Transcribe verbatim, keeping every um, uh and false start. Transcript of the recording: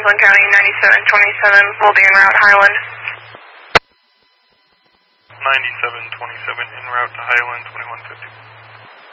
Franklin County, ninety-seven twenty-seven, will be en route Highland. ninety-seven twenty-seven, en route to Highland, twenty-one fifty.